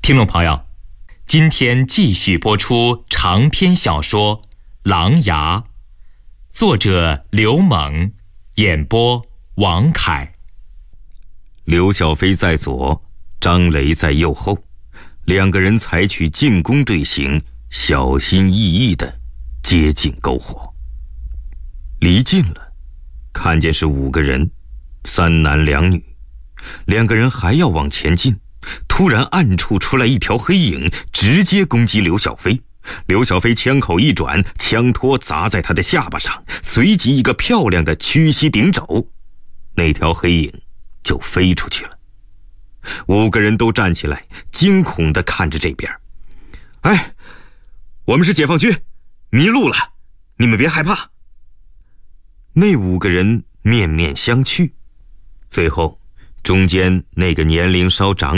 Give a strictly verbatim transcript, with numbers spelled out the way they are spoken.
听众朋友，今天继续播出长篇小说《狼牙》，作者刘猛，演播王凯。 刘小飞在左，张雷在右后，两个人采取进攻队形，小心翼翼地接近篝火。离近了，看见是五个人，三男两女，两个人还要往前进，突然暗处出来一条黑影，直接攻击刘小飞。刘小飞枪口一转，枪托砸在他的下巴上，随即一个漂亮的屈膝顶肘，那条黑影就飞出去了。五个人都站起来，惊恐地看着这边。哎，我们是解放军，迷路了，你们别害怕。那五个人面面相觑，最后中间那个年龄稍长